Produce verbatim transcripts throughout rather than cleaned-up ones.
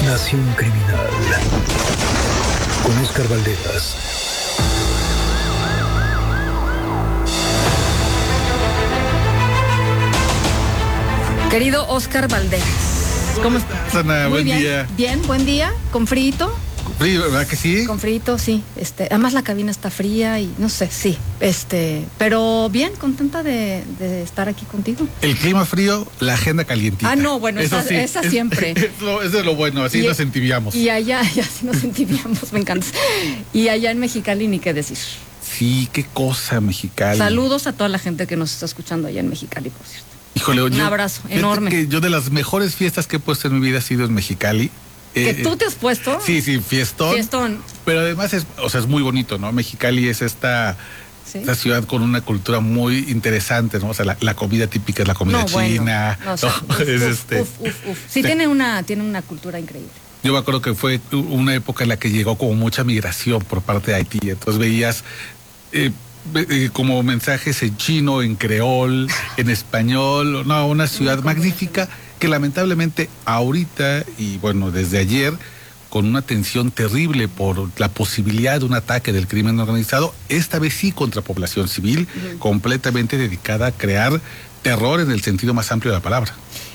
Nación Criminal con Óscar Valderas. Querido Óscar Valderas, ¿cómo estás? Ana, Muy buen bien. día. Bien, buen día, con frío. Frío, ¿verdad que sí? Con frío, sí. Este, además la cabina está fría y no sé, sí. Este, pero bien, contenta de, de estar aquí contigo. El clima frío, la agenda calientita. Ah, no, bueno, Eso esa, sí, esa es, siempre. Es lo, eso es lo bueno, así Y- nos entibiamos. Y allá, y así nos entibiamos, me encanta. Y allá en Mexicali ni qué decir. Sí, qué cosa, Mexicali. Saludos a toda la gente que nos está escuchando allá en Mexicali, por cierto. Híjole, Un yo- abrazo fíjate enorme. Que yo de las mejores fiestas que he puesto en mi vida ha sido en Mexicali. ¿Que Eh, tú te has puesto? Sí, sí, fiestón. Fiestón. Pero además es, o sea, es muy bonito, ¿no? Mexicali es esta, Sí. esta ciudad con una cultura muy interesante, ¿no? O sea, la, la comida típica es la comida No, bueno. china. No, o sea, ¿no? uf, Es uf, este. uf, uf, uf. Sí, tiene una, tiene una cultura increíble. Yo me acuerdo que fue una época en la que llegó como mucha migración por parte de Haití. Entonces veías eh, ve- eh, como mensajes en chino, en creol, en español. No, una ciudad magnífica que lamentablemente ahorita y bueno, desde ayer, con una tensión terrible por la posibilidad de un ataque del crimen organizado, esta vez sí contra población civil, Ujú. completamente dedicada a crear terror en el sentido más amplio de la palabra.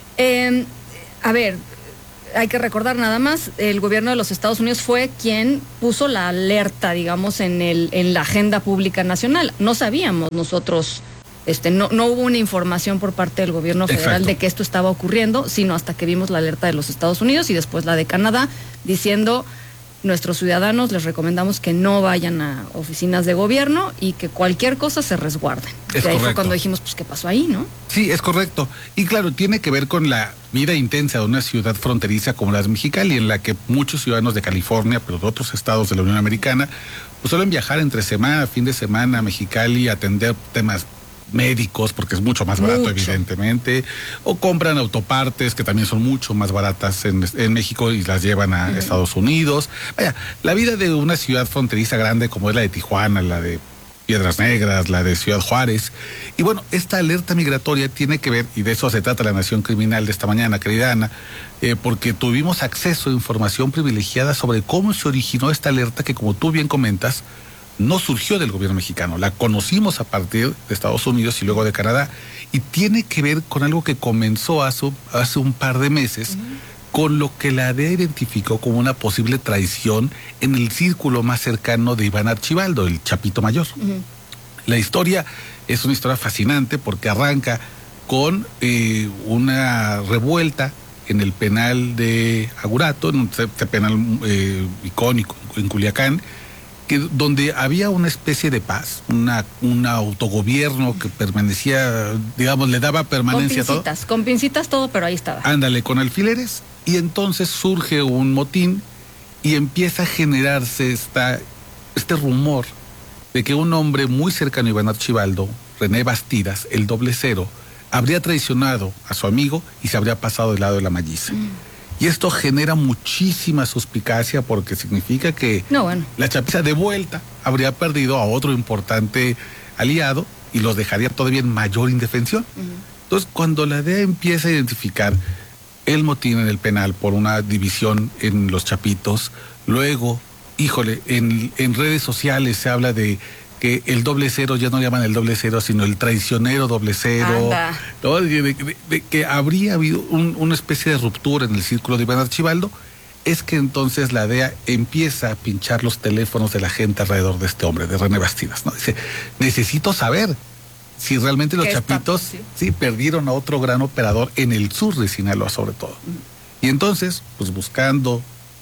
Eh, a ver, hay que recordar nada más, el gobierno de los Estados Unidos fue quien puso la alerta, digamos, en el, en la agenda pública nacional. No sabíamos nosotros, este, no, no hubo una información por parte del gobierno federal Exacto. de que esto estaba ocurriendo, sino hasta que vimos la alerta de los Estados Unidos y después la de Canadá, diciendo: nuestros ciudadanos les recomendamos que no vayan a oficinas de gobierno y que cualquier cosa se resguarden. Es y ahí fue correcto. cuando dijimos, pues, ¿qué pasó ahí, no? Sí, es correcto. Y claro, tiene que ver con la vida intensa de una ciudad fronteriza como la de Mexicali, en la que muchos ciudadanos de California, pero de otros estados de la Unión Americana, pues suelen viajar entre semana, fin de semana a Mexicali a atender temas médicos, porque es mucho más barato, Mucho. evidentemente, o compran autopartes que también son mucho más baratas en, en México y las llevan a Ujú. Estados Unidos. Vaya, la vida de una ciudad fronteriza grande como es la de Tijuana, la de Piedras Negras, la de Ciudad Juárez. Y bueno, esta alerta migratoria tiene que ver, y de eso se trata la Nación Criminal de esta mañana, querida Ana, eh, porque tuvimos acceso a información privilegiada sobre cómo se originó esta alerta que, como tú bien comentas, no surgió del gobierno mexicano, la conocimos a partir de Estados Unidos y luego de Canadá, y tiene que ver con algo que comenzó hace, hace un par de meses, con lo que la D E A identificó como una posible traición en el círculo más cercano de Iván Archibaldo, el Chapito Mayor. Ujú. La historia es una historia fascinante porque arranca con eh, una revuelta en el penal de Agurato, en un ce- ce- penal eh, icónico en Culiacán, que, donde había una especie de paz, una, un autogobierno que permanecía, digamos, le daba Con permanencia a todo. pincitas, con pincitas todo, pero ahí estaba. Ándale, con alfileres, y entonces surge un motín y empieza a generarse esta, este rumor de que un hombre muy cercano a Iván Archibaldo, René Bastidas, el doble cero, habría traicionado a su amigo y se habría pasado del lado de la malliza. Mm. Y esto genera muchísima suspicacia porque significa que No, bueno. la chapiza de vuelta habría perdido a otro importante aliado y los dejaría todavía en mayor indefensión. Ujú. Entonces, cuando la D E A empieza a identificar el motín en el penal por una división en los Chapitos, luego, híjole, en, en redes sociales se habla de que el doble cero ya no le llaman el doble cero, sino el traicionero doble cero, Anda. ¿no? De, de- de- de que habría habido un- una especie de ruptura en el círculo de Iván Archibaldo, es que entonces la D E A empieza a pinchar los teléfonos de la gente alrededor de este hombre, de René Bastidas, ¿no? Dice, necesito saber si realmente los ¿Qué está? Chapitos Sí. sí perdieron a otro gran operador en el sur de Sinaloa sobre todo. Y entonces, pues buscando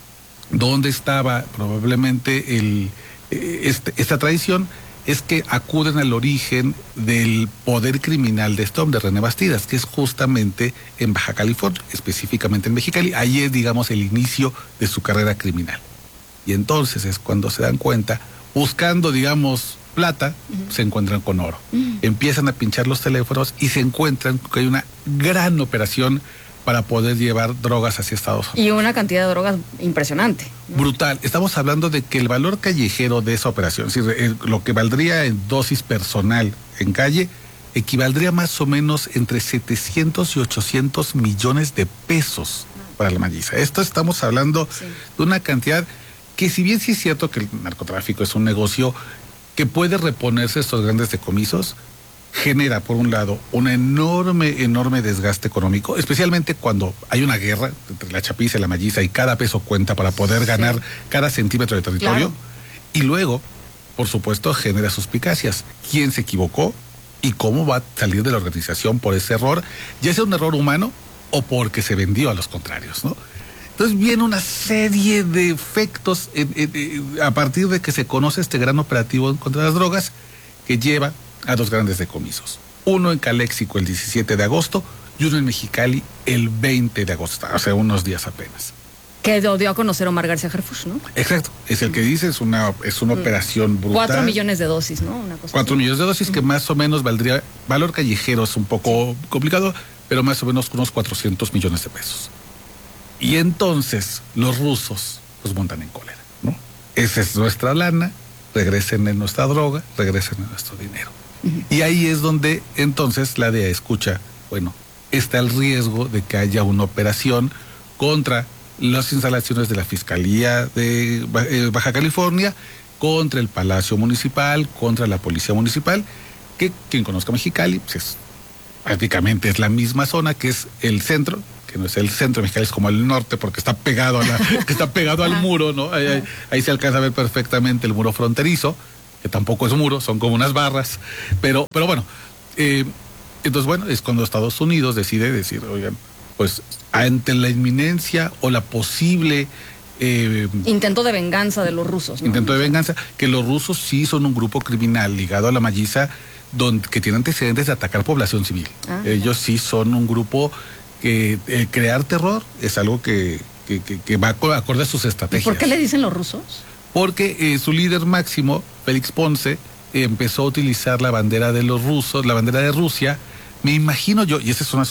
dónde estaba probablemente el, eh, este- esta traición, es que acuden al origen del poder criminal de este hombre, René Bastidas, que es justamente en Baja California, específicamente en Mexicali. Ahí es, digamos, el inicio de su carrera criminal. Y entonces es cuando se dan cuenta, buscando, digamos, plata, Ujú. se encuentran con oro. Ujú. Empiezan a pinchar los teléfonos y se encuentran que hay una gran operación para poder llevar drogas hacia Estados Unidos. Y una cantidad de drogas impresionante, ¿no? Brutal. Estamos hablando de que el valor callejero de esa operación, es decir, el- lo que valdría en dosis personal en calle, equivaldría más o menos entre setecientos y ochocientos millones de pesos para la Malliza. Esto estamos hablando Sí. de una cantidad que, si bien sí es cierto que el narcotráfico es un negocio que puede reponerse estos grandes decomisos, genera, por un lado, un enorme, enorme desgaste económico, especialmente cuando hay una guerra entre la chapiza y la Malliza y cada peso cuenta para poder ganar Sí. cada centímetro de territorio. Claro. Y luego, por supuesto, genera suspicacias. ¿Quién se equivocó y cómo va a salir de la organización por ese error? Ya sea un error humano o porque se vendió a los contrarios, ¿no? Entonces viene una serie de efectos en- en- en- a partir de que se conoce este gran operativo contra las drogas que lleva a dos grandes decomisos. Uno en Caléxico el diecisiete de agosto y uno en Mexicali el veinte de agosto, o sea, unos días apenas. Que lo dio a conocer Omar García Harfuch, ¿no? Exacto, es el que dice, es una, es una operación brutal. Cuatro millones de dosis, ¿no? Una cosa Cuatro así. millones de dosis que más o menos valdría, valor callejero es un poco complicado, pero más o menos unos cuatrocientos millones de pesos. Y entonces los rusos pues montan en cólera, ¿no? Esa es nuestra lana, regresen en nuestra droga, regresen en nuestro dinero. Y ahí es donde entonces la D E A escucha, bueno, está el riesgo de que haya una operación contra las instalaciones de la Fiscalía de Ba- eh, Baja California, contra el Palacio Municipal, contra la Policía Municipal, que quien conozca Mexicali, pues es, prácticamente es la misma zona, que es el centro, que no es el centro de Mexicali, es como el norte, porque está pegado a la, que está pegado al muro, ¿no? Ahí, ahí- ahí se alcanza a ver perfectamente el muro fronterizo, que tampoco es muro, son como unas barras, pero, pero bueno, eh, entonces bueno, es cuando Estados Unidos decide decir, oigan, pues ante la inminencia o la posible eh, Intento de venganza de los rusos, ¿no? intento de venganza, que los rusos sí son un grupo criminal ligado a la Malliza, donde, que tiene antecedentes de atacar población civil. Ah, Ellos sí son un grupo que eh, crear terror es algo que, que, que- que va co- acorde a sus ¿Y estrategias. por qué le dicen los rusos? Porque eh, su líder máximo, Félix Ponce, eh, empezó a utilizar la bandera de los rusos, la bandera de Rusia. Me imagino yo, y esa es una